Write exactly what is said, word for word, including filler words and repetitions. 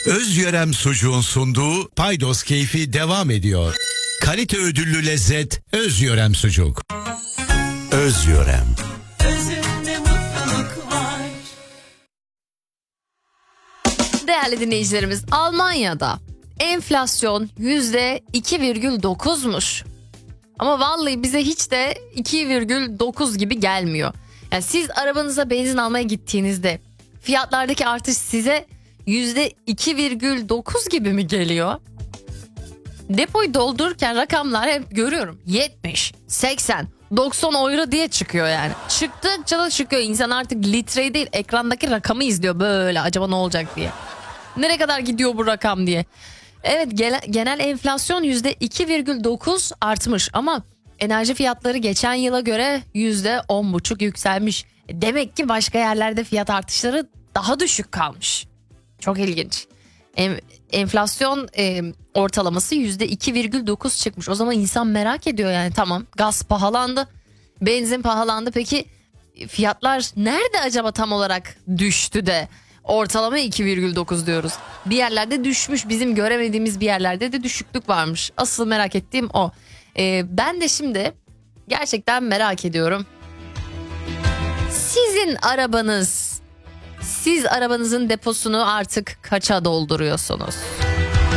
Özyörem Sucuğun sunduğu Paydos Keyfi devam ediyor. Kalite ödüllü lezzet Özyörem Sucuk. Özyörem. Özünde mutluluk var. Değerli dinleyicilerimiz, Almanya'da enflasyon yüzde iki virgül dokuzmuş. Ama vallahi bize hiç de iki virgül dokuz gibi gelmiyor. Yani siz arabanıza benzin almaya gittiğinizde fiyatlardaki artış size yüzde iki virgül dokuz gibi mi geliyor? Depoyu doldururken rakamlar hep görüyorum. yetmiş, seksen, doksan euro diye çıkıyor yani. Çıktıkça da çıkıyor. İnsan artık litreyi değil ekrandaki rakamı izliyor böyle, acaba ne olacak diye. Nereye kadar gidiyor bu rakam diye. Evet, genel enflasyon yüzde iki virgül dokuz artmış ama enerji fiyatları geçen yıla göre yüzde on buçuk yükselmiş. Demek ki başka yerlerde fiyat artışları daha düşük kalmış. Çok ilginç. Enflasyon e, ortalaması yüzde iki virgül dokuz çıkmış. O zaman insan merak ediyor yani, tamam gaz pahalandı, benzin pahalandı. Peki fiyatlar nerede acaba tam olarak düştü de ortalama iki virgül dokuz diyoruz. Bir yerlerde düşmüş, bizim göremediğimiz bir yerlerde de düşüklük varmış. Asıl merak ettiğim o. Ee, ben de şimdi gerçekten merak ediyorum. Sizin arabanız, siz arabanızın deposunu artık kaça dolduruyorsunuz?